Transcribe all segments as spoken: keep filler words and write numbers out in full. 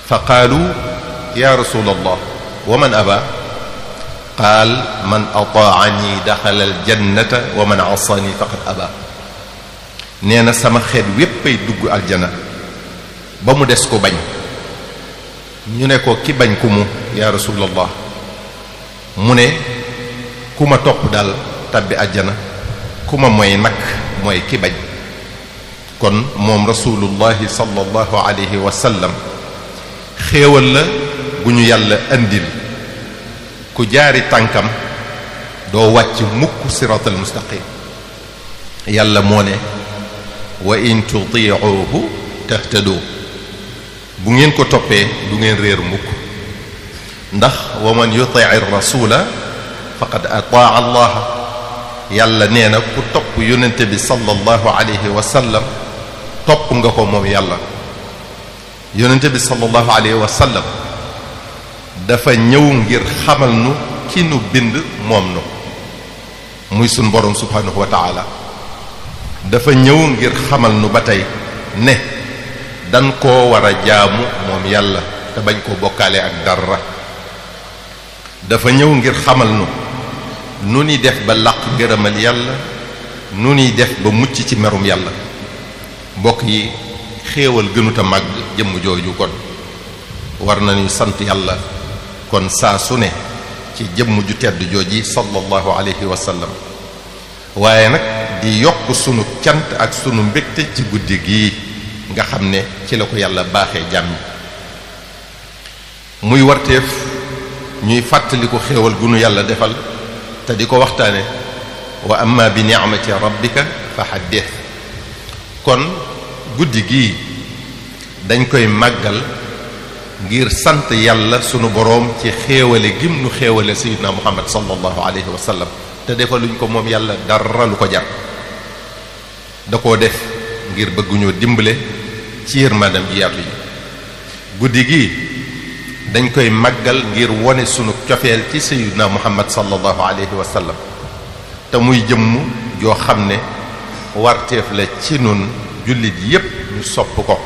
fa qaalu ya rasul allah wa man aba qaal man ataani daxala aljannata wa man asani faqad aba. nee na sama xeet wéppay dugg aljana ba mu des ko bañ. ñu ne ko ki bañ ku mu ya rasulallah mu ne ku ma topp daal tabbi aljana ku ma mooy nag mooy ki bañ. kon moom rasulullahi sallallahu alayhi wa sallam xéewal la bu ñu yàlla andil ku jaari tànkam doo wàcc mukk siratal mustaqim. yàlla moo ne wa in tuti'uhu tahtadu bu ngeen ko toppee du ngeen réer mukk ndax wa man yuti'i rasula faqad ataa allah. yàlla nee na ku topp yonente bi sallallahu alayhi wa sallam topp nga ko moom yàlla. yonente bi sallallahu alayhi wa sallam dafa ñëw ngir xamal nu ki nu bind moom nu muy sun borom subhanahu wa taala. dafa ñëw ngir xamal nu ba tey ne dan koo war a jaamu moom yàlla te bañ koo bokkaale ak dara. dafa ñëw ngir xamal nu nu ni def ba làq gërëmal yàlla nu ni def ba mucc ci merum yàlla. mbokk yi xéewal gënuta màgg jëmm jooju kon war nañu sant yàlla kon saa su ne ci jëmm ju tedd jooji sallallahu alayhi wa sallam. waaye nag di yokk sunu cant ak sunu mbégte ci guddi gii nga xam ne ci la ko yàlla baaxee jàmm muy warteef ñuy fàttali ko xéewal gu nu yàlla defal te di ko waxtaane wa amma bi ni'mati rabbika fa haddith. kon guddi gii dañ koy màggal ngir sant yàlla sunu boroom ci xéewale gim nu xéewale sayyidina muhammad sallallahu alayhi wa sallam te defaluñ ko moom yàlla dara lu ko jar. da koo def ngir bëgguñoo dimbale ci yërmandam ji yaatu yi. guddi gi dañ koy màggal ngir wone sunu cofeel ci sayyidina muhammad sallallahu alayhi wa sallam te muy jëmm joo xam ne warteef la ci nun jullit yépp ñu sopp ko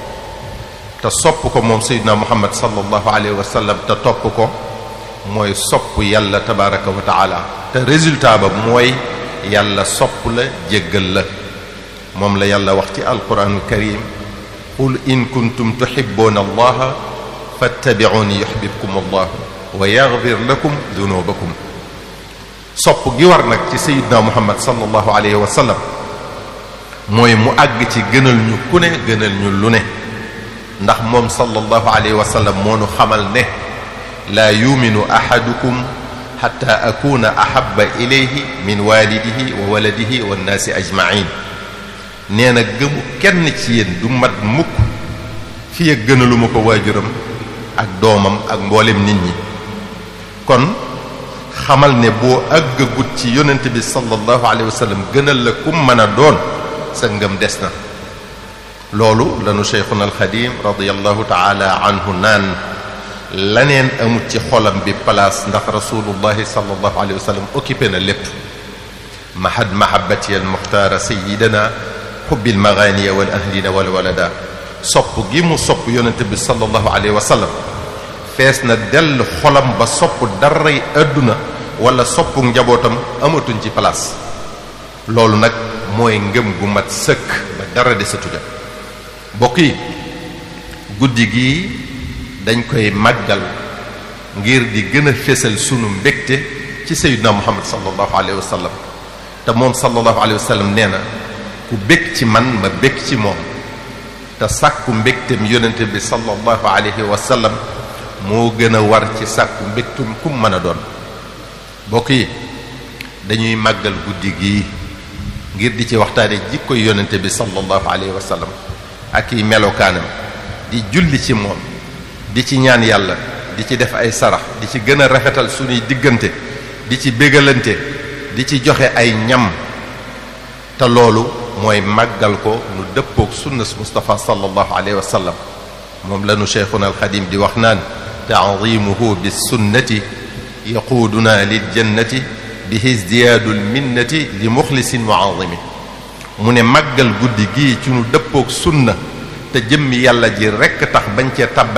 te sopp ko moom sayyidina muhammad sallallahu alayhi wa sallam te topp ko mooy sopp yàlla tabaraka wa taala te résultat ba mooy yàlla sopp la jéggal la. moom la yàlla wax ci alquranul karim qul in kuntum tuhibbuna allaha fattabi'uni yuhibbukum allah wa yaghfir lakum dunubakum. sopp gi war nag ci sayyidina muhammad sallallahu alayhi wa sallam mooy mu àgg ci gënal ñu ku ne gënal ñu lu ne ndax moom sallallahu alayhi wa sallam moo nu xamal ne laa yuminu ahadukum hatta akuna ahabba ilayhi min walidihi wa waladihi wa nnaasi ajma'in. nee na gëmu kenn ci yéen du mat mukk fi ak gënaluma ko waajuram ak doomam ak mboolem nit ñi. kon xamal ne boo àggagut ci yonent bi sallallahu alayhi wa sallam gënal la kum mën a doon sa ngëm des na. loolu lanu cheikhuna alxadim radiyallahu taala anhu naan laneen amut ci xolam bi place ndax rasulullahi sallallahu alayhi wa sallam occupé na lépp. mahad mahabbati al muxtaara sayidana xubbil maganiya wal ahlina wal walada. sopp gi mu sopp yonente bi sallallahu alayhi wa sallam fees na dell xolam ba sopp daray àdduna wala soppu njabootam amatuñ ci place. loolu nag mooy ngëm gu mat sëkk ba dara desatu ja. bokk yi guddi gii dañ koy màggal ngir di gën a fésal sunu mbégte ci sayyidina muhammad sallallahu alayhi wa sallam te moom sallallahu alayhi wa sallam nee na ku bég ci man ma bég ci moom te sàkku mbégtem yonente bi sallallahu alayhi wa sallam moo gën a war ci sàkku mbégtum kum mën a doon. bokk yi dañuy màggal guddi gii ngir di ci waxtaane jikko yonente bi sallallahu alayhi wa sallam ak i melokaanam di julli ci moom di ci ñaan yàlla di ci def ay sarax di ci gën a rafetal suñuy diggante di ci bégalante di ci joxe ay ñam te loolu mooy màggal ko nu dëppook sunnas Mustafa sallallahu alayhi wa sallam. moom lanu cheikhuna alxadim di wax naan ta'zimuhu bis sunnati yaquuduna lil jannati bihi izdiyaadul minnati li muxlisin mu'azimi. mu ne màggal guddi gii ci nu dëppook sunna te jëmmi yàlla ji rekk tax bañ cee tàbbal